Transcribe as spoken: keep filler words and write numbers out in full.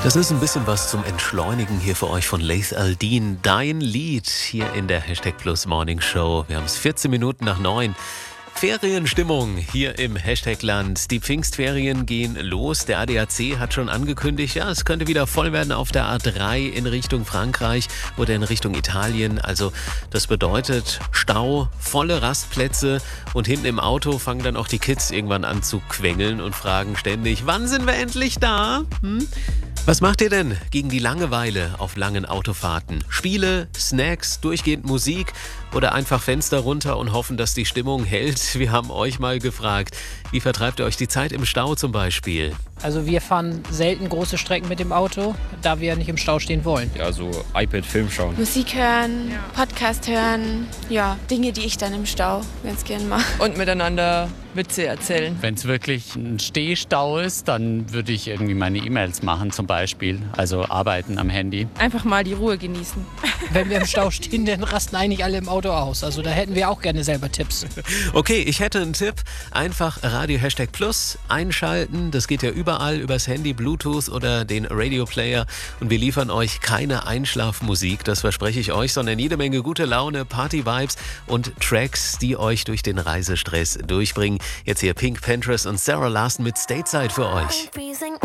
Das ist ein bisschen was zum Entschleunigen hier für euch von Laith Al-Deen. Dein Lied hier in der Hashtag Plus Morning Show. Wir haben es vierzehn Minuten nach neun. Ferienstimmung hier im Hashtag-Land. Die Pfingstferien gehen los. Der A D A C hat schon angekündigt, ja, es könnte wieder voll werden auf der A drei in Richtung Frankreich oder in Richtung Italien. Also das bedeutet Stau, volle Rastplätze und hinten im Auto fangen dann auch die Kids irgendwann an zu quengeln und fragen ständig, wann sind wir endlich da? Hm? Was macht ihr denn gegen die Langeweile auf langen Autofahrten? Spiele, Snacks, durchgehend Musik oder einfach Fenster runter und hoffen, dass die Stimmung hält? Wir haben euch mal gefragt, wie vertreibt ihr euch die Zeit im Stau zum Beispiel? Also wir fahren selten große Strecken mit dem Auto, da wir nicht im Stau stehen wollen. Ja, so iPad, Film schauen. Musik hören, ja. Podcast hören, ja, Dinge, die ich dann im Stau ganz gern mache. Und miteinander Witze erzählen. Wenn es wirklich ein Stehstau ist, dann würde ich irgendwie meine E-Mails machen zum Beispiel, also arbeiten am Handy. Einfach mal die Ruhe genießen. Wenn wir im Stau stehen, dann rasten eigentlich alle im Auto aus. Also da hätten wir auch gerne selber Tipps. Okay, ich hätte einen Tipp. Einfach Radio Hashtag Plus einschalten. Das geht ja überall übers Handy, Bluetooth oder den Radio-Player. Und wir liefern euch keine Einschlafmusik, das verspreche ich euch, sondern jede Menge gute Laune, Party-Vibes und Tracks, die euch durch den Reisestress durchbringen. Jetzt hier Pink Panthers und Sarah Larson mit Stateside für euch.